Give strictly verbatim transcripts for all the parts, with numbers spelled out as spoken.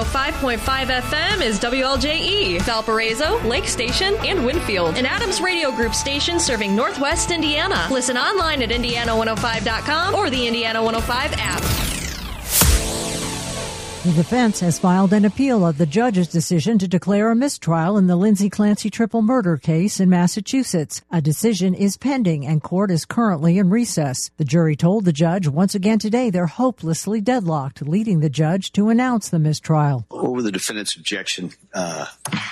oh five point five F M is W L J E, Valparaiso, Lake Station, and Winfield. An Adams Radio Group station serving Northwest Indiana. Listen online at indiana one oh five dot com or the Indiana one oh five app. The defense has filed an appeal of the judge's decision to declare a mistrial in the Lindsay Clancy triple murder case in Massachusetts. A decision is pending and court is currently in recess. The jury told the judge once again today they're hopelessly deadlocked, leading the judge to announce the mistrial. Over the defendant's objection, uh,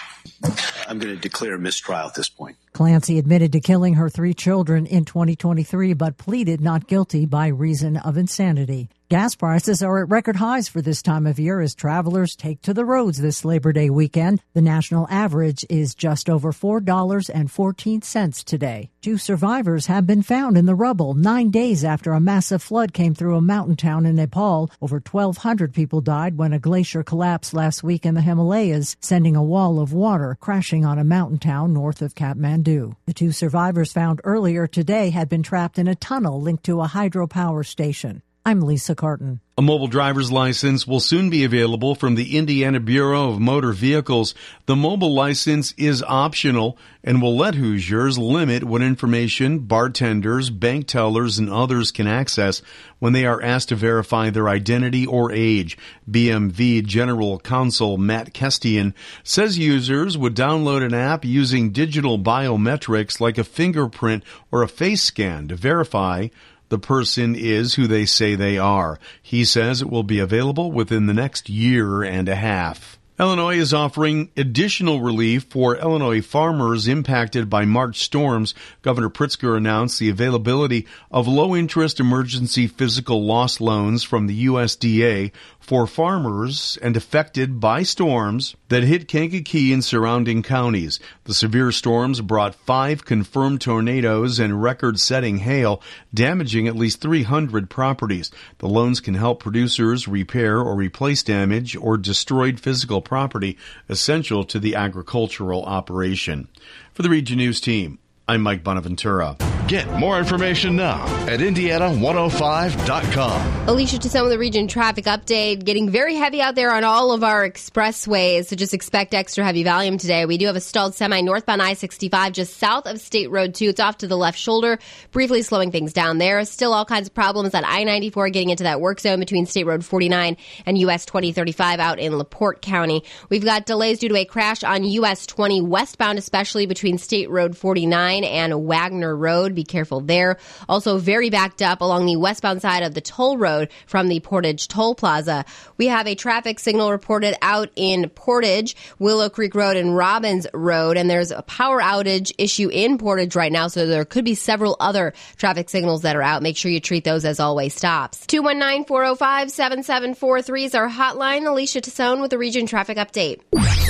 I'm going to declare a mistrial at this point. Clancy admitted to killing her three children in twenty twenty-three, but pleaded not guilty by reason of insanity. Gas prices are at record highs for this time of year as travelers take to the roads this Labor Day weekend. The national average is just over four dollars and fourteen cents today. Two survivors have been found in the rubble nine days after a massive flood came through a mountain town in Nepal. Over twelve hundred people died when a glacier collapsed last week in the Himalayas, sending a wall of water crashing on a mountain town north of Kathmandu. The two survivors found earlier today had been trapped in a tunnel linked to a hydropower station. I'm Lisa Carton. A mobile driver's license will soon be available from the Indiana Bureau of Motor Vehicles. The mobile license is optional and will let Hoosiers limit what information bartenders, bank tellers, and others can access when they are asked to verify their identity or age. B M V General Counsel Matt Kestian says users would download an app using digital biometrics like a fingerprint or a face scan to verify the person is who they say they are. He says it will be available within the next year and a half. Illinois is offering additional relief for Illinois farmers impacted by March storms. Governor Pritzker announced the availability of low-interest emergency physical loss loans from the U S D A for farmers and affected by storms that hit Kankakee and surrounding counties. The severe storms brought five confirmed tornadoes and record-setting hail, damaging at least three hundred properties. The loans can help producers repair or replace damage or destroyed physical property essential to the agricultural operation. For the Region News team, I'm Mike Bonaventura. Get more information now at indiana one oh five dot com. Alicia Tassone with the Region Traffic Update. Getting very heavy out there on all of our expressways, so just expect extra heavy volume today. We do have a stalled semi northbound I sixty-five just south of State Road two. It's off to the left shoulder, briefly slowing things down there. Still all kinds of problems on I ninety-four getting into that work zone between State Road forty-nine and U S twenty thirty-five out in LaPorte County. We've got delays due to a crash on U S twenty westbound, especially between State Road forty-nine and Wagner Road. Be careful there. Also very backed up along the westbound side of the toll road from the Portage Toll Plaza. We have a traffic signal reported out in Portage, Willow Creek Road and Robbins Road, and there's a power outage issue in Portage right now, so there could be several other traffic signals that are out. Make sure you treat those as always stops. two one nine, four oh five, seven seven four three is our hotline. Alicia Tassone with the Region Traffic Update.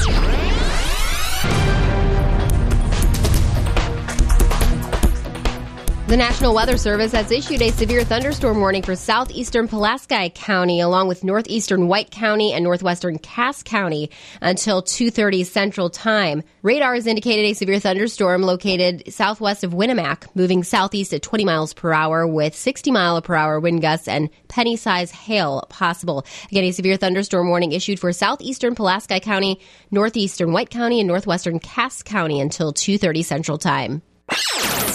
The National Weather Service has issued a severe thunderstorm warning for southeastern Pulaski County, along with northeastern White County and northwestern Cass County until two thirty Central Time. Radar has indicated a severe thunderstorm located southwest of Winnemac, moving southeast at twenty miles per hour with sixty mile per hour wind gusts and penny-size hail possible. Again, a severe thunderstorm warning issued for southeastern Pulaski County, northeastern White County, and northwestern Cass County until two thirty Central Time.